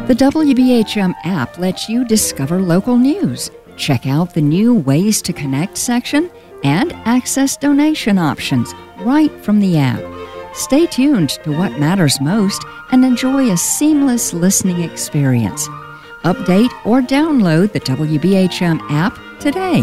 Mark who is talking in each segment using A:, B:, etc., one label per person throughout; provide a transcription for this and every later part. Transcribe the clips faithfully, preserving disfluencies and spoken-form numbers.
A: The W B H M app lets you discover local news, check out the new Ways to Connect section, and access donation options right from the app. Stay tuned to what matters most and enjoy a seamless listening experience. Update or download the W B H M app today.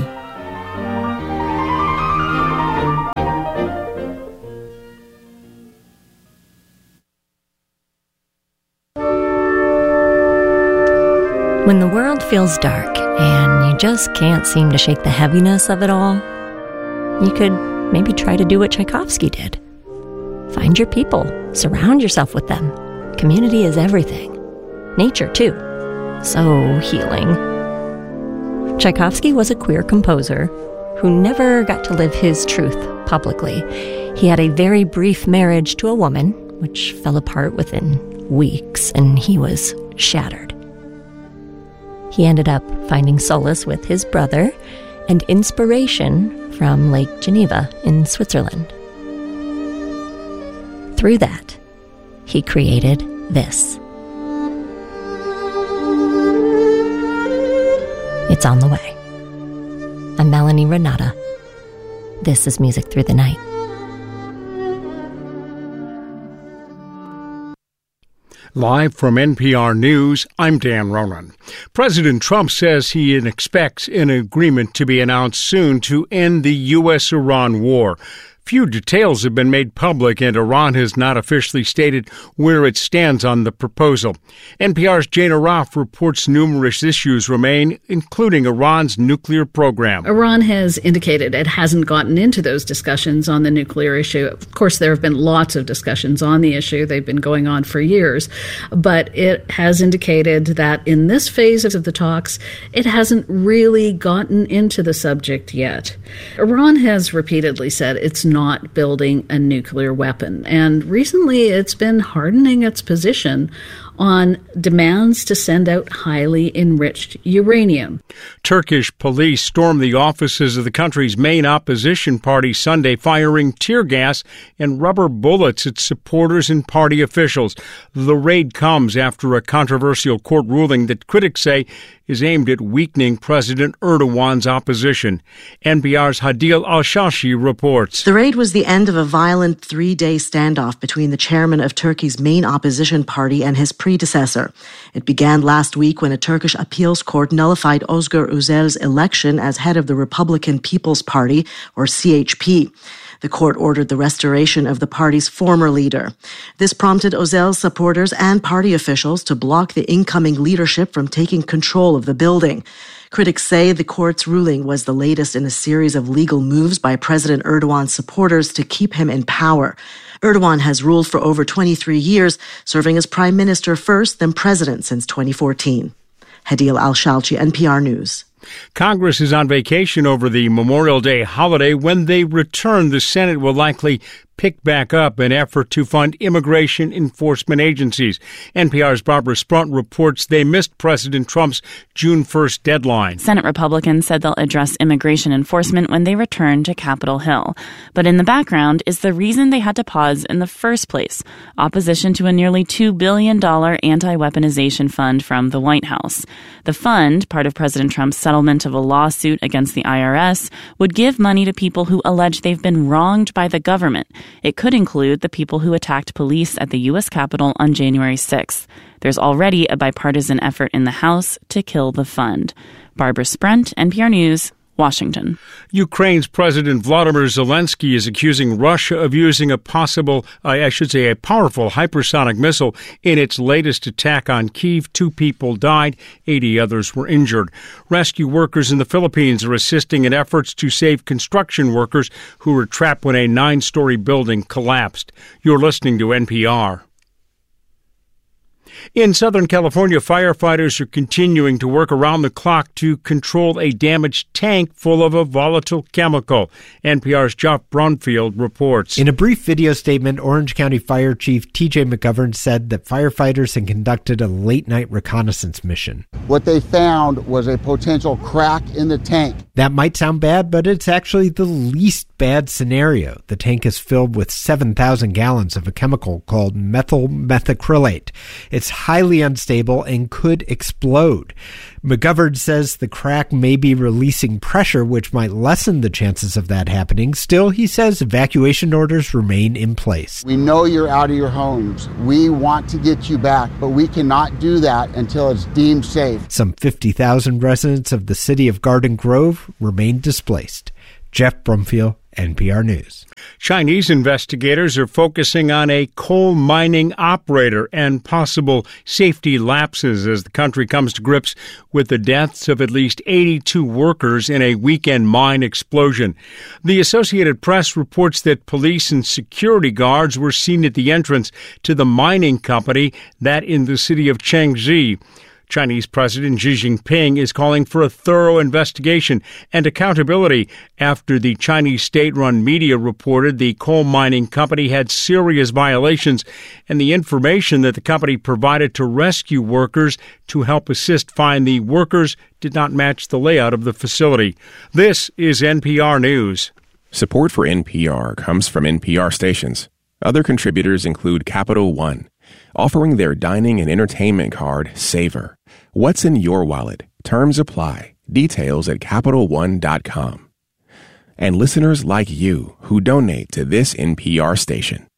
B: When the world feels dark and you just can't seem to shake the heaviness of it all, you could maybe try to do what Tchaikovsky did. Find your people. Surround yourself with them. Community is everything. Nature, too. So healing. Tchaikovsky was a queer composer who never got to live his truth publicly. He had a very brief marriage to a woman, which fell apart within weeks, and he was shattered. He ended up finding solace with his brother and inspiration from Lake Geneva in Switzerland. Through that, he created this. It's on the way. I'm Melanie Renata. This is Music Through the Night.
C: Live from N P R News, I'm Dan Ronan. President Trump says he expects an agreement to be announced soon to end the U S Iran war. Few details have been made public, and Iran has not officially stated where it stands on the proposal. N P R's Jana Roth reports numerous issues remain, including Iran's nuclear program.
D: Iran has indicated it hasn't gotten into those discussions on the nuclear issue. Of course, there have been lots of discussions on the issue. They've been going on for years. But it has indicated that in this phase of the talks, it hasn't really gotten into the subject yet. Iran has repeatedly said it's not building a nuclear weapon. And recently it's been hardening its position on demands to send out highly enriched uranium.
C: Turkish police stormed the offices of the country's main opposition party Sunday, firing tear gas and rubber bullets at supporters and party officials. The raid comes after a controversial court ruling that critics say is aimed at weakening President Erdogan's opposition. N P R's Hadil Al-Shashi reports.
E: The raid was the end of a violent three-day standoff between the chairman of Turkey's main opposition party and his predecessor. It began last week when a Turkish appeals court nullified Özgür Özel's election as head of the Republican People's Party, or C H P. The court ordered the restoration of the party's former leader. This prompted Özel's supporters and party officials to block the incoming leadership from taking control of the building. Critics say the court's ruling was the latest in a series of legal moves by President Erdogan's supporters to keep him in power. Erdogan has ruled for over twenty-three years, serving as prime minister first, then president since twenty fourteen. Hadil Al-Shalchi, N P R News.
C: Congress is on vacation over the Memorial Day holiday. When they return, the Senate will likely pick back up an effort to fund immigration enforcement agencies. N P R's Barbara Sprunt reports they missed President Trump's June first deadline.
F: Senate Republicans said they'll address immigration enforcement when they return to Capitol Hill. But in the background is the reason they had to pause in the first place: opposition to a nearly two billion dollars anti-weaponization fund from the White House. The fund, part of President Trump's settlement of a lawsuit against the I R S, would give money to people who allege they've been wronged by the government. It could include the people who attacked police at the U S Capitol on January sixth. There's already a bipartisan effort in the House to kill the fund. Barbara Sprunt, N P R News, Washington.
C: Ukraine's President Volodymyr Zelensky is accusing Russia of using a possible, I should say, a powerful hypersonic missile in its latest attack on Kyiv. Two people died, eighty others were injured. Rescue workers in the Philippines are assisting in efforts to save construction workers who were trapped when a nine-story building collapsed. You're listening to N P R. In Southern California, firefighters are continuing to work around the clock to control a damaged tank full of a volatile chemical. N P R's Jeff Brunfield reports.
G: In a brief video statement, Orange County Fire Chief T J McGovern said that firefighters had conducted a late-night reconnaissance mission.
H: What they found was a potential crack in the tank.
G: That might sound bad, but it's actually the least bad scenario. The tank is filled with seven thousand gallons of a chemical called methyl methacrylate. It's highly unstable and could explode. McGovern says the crack may be releasing pressure, which might lessen the chances of that happening. Still, he says evacuation orders remain in place.
H: We know you're out of your homes. We want to get you back, but we cannot do that until it's deemed safe.
G: Some fifty thousand residents of the city of Garden Grove remain displaced. Jeff Brumfield, N P R News.
C: Chinese investigators are focusing on a coal mining operator and possible safety lapses as the country comes to grips with the deaths of at least eighty-two workers in a weekend mine explosion. The Associated Press reports that police and security guards were seen at the entrance to the mining company that in the city of Changzhi. Chinese President Xi Jinping is calling for a thorough investigation and accountability after the Chinese state-run media reported the coal mining company had serious violations and the information that the company provided to rescue workers to help assist find the workers did not match the layout of the facility. This is N P R News.
I: Support for N P R comes from N P R stations. Other contributors include Capital One, offering their dining and entertainment card, Savor. What's in your wallet? Terms apply. Details at Capital One dot com. And listeners like you who donate to this N P R station.